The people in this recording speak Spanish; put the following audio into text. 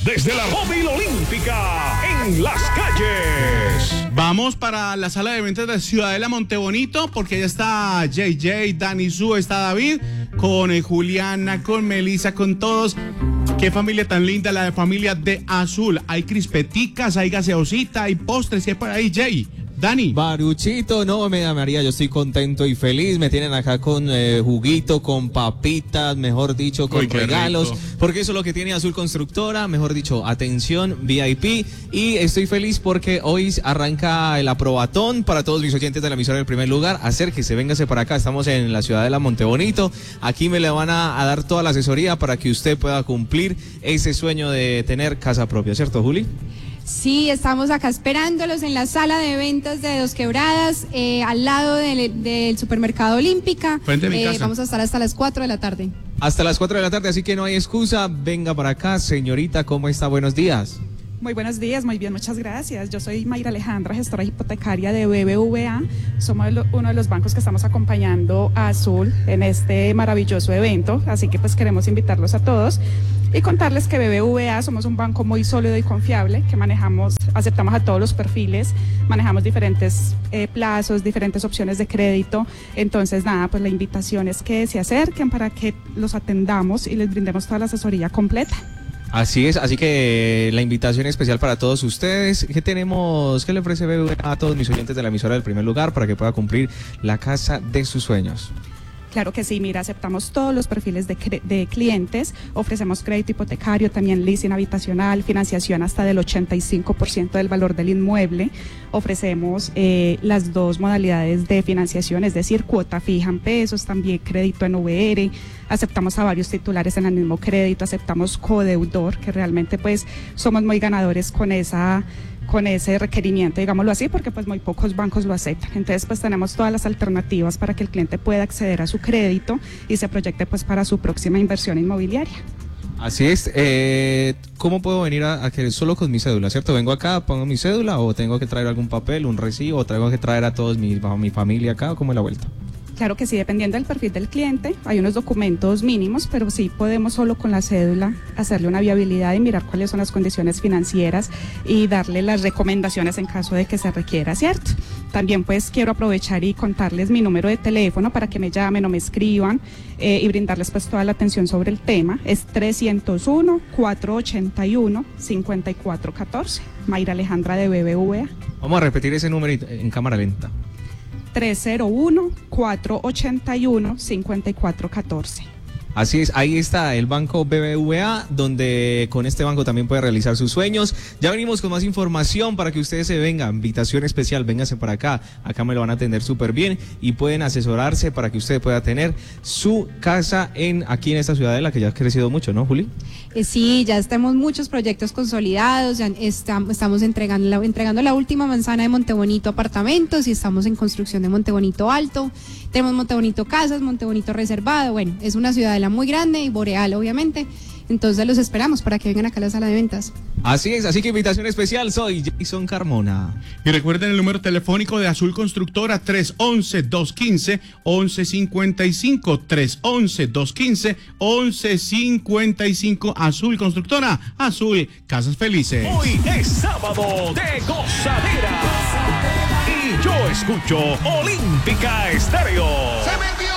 desde la móvil olímpica en las calles. Vamos para la sala de eventos de Ciudadela Montebonito, porque ya está JJ, Dani Su, está David, con Juliana, con Melissa, con todos. Qué familia tan linda, la de familia de Azul. Hay crispeticas, hay gaseosita, hay postres, y hay por ahí, Jay. Dani. Baruchito, no me da María, yo estoy contento y feliz. Me tienen acá con juguito, con papitas, mejor dicho, con regalos. Rico. Porque eso es lo que tiene Azul Constructora, mejor dicho, atención VIP. Y estoy feliz porque hoy arranca el aprobatón para todos mis oyentes de la emisora del primer lugar. Acérquese, véngase para acá, estamos en la Ciudadela Montebonito. Aquí me le van a dar toda la asesoría para que usted pueda cumplir ese sueño de tener casa propia, ¿cierto, Juli? Sí, estamos acá esperándolos en la sala de eventos de Dos Quebradas, al lado del supermercado Olímpica. Frente a mi casa. Vamos a estar hasta las 4 de la tarde. Hasta las 4 de la tarde, así que no hay excusa. Venga para acá, señorita, ¿cómo está? Buenos días. Muy buenos días, muy bien, muchas gracias. Yo soy Mayra Alejandra, gestora hipotecaria de BBVA. Somos uno de los bancos que estamos acompañando a Azul en este maravilloso evento, así que pues queremos invitarlos a todos y contarles que BBVA somos un banco muy sólido y confiable, que aceptamos a todos los perfiles, manejamos diferentes plazos, diferentes opciones de crédito. Entonces nada, pues la invitación es que se acerquen para que los atendamos y les brindemos toda la asesoría completa. Así es, así que la invitación especial para todos ustedes. ¿Qué le ofrece BBVA a todos mis oyentes de la emisora del primer lugar para que pueda cumplir la casa de sus sueños? Claro que sí, mira, aceptamos todos los perfiles de clientes, ofrecemos crédito hipotecario, también leasing habitacional, financiación hasta del 85% del valor del inmueble, ofrecemos las dos modalidades de financiación, es decir, cuota fija en pesos, también crédito en VR, aceptamos a varios titulares en el mismo crédito, aceptamos codeudor, que realmente pues somos muy ganadores con ese requerimiento, digámoslo así, porque pues muy pocos bancos lo aceptan. Entonces pues tenemos todas las alternativas para que el cliente pueda acceder a su crédito y se proyecte pues para su próxima inversión inmobiliaria. Así es. ¿Cómo puedo venir a que solo con mi cédula, cierto? ¿Vengo acá, pongo mi cédula o tengo que traer algún papel, un recibo, o tengo que traer a todos mi familia acá, o cómo es la vuelta? Claro que sí, dependiendo del perfil del cliente, hay unos documentos mínimos, pero sí podemos solo con la cédula hacerle una viabilidad y mirar cuáles son las condiciones financieras y darle las recomendaciones en caso de que se requiera, ¿cierto? También pues quiero aprovechar y contarles mi número de teléfono para que me llamen o me escriban y brindarles pues toda la atención sobre el tema. Es 301-481-5414. Mayra Alejandra de BBVA. Vamos a repetir ese número en cámara lenta. 301-481-5414. Así es, ahí está el banco BBVA, donde con este banco también puede realizar sus sueños. Ya venimos con más información para que ustedes se vengan, invitación especial, vénganse para acá me lo van a atender súper bien y pueden asesorarse para que usted pueda tener su casa aquí en esta Ciudadela, que ya ha crecido mucho, ¿no, Juli? Sí, ya tenemos muchos proyectos consolidados, ya estamos entregando la última manzana de Montebonito apartamentos y estamos en construcción de Montebonito Alto. Tenemos Montebonito Casas, Montebonito Reservado, bueno, es una ciudadela muy grande y boreal, obviamente. Entonces los esperamos para que vengan acá a la sala de ventas. Así es, así que invitación especial, soy Jason Carmona. Y recuerden el número telefónico de Azul Constructora, 311-215-1155, 311-215-1155, Azul Constructora, Azul Casas Felices. Hoy es sábado de gozadera. Y yo escucho Olímpica Estéreo. ¡Se metió!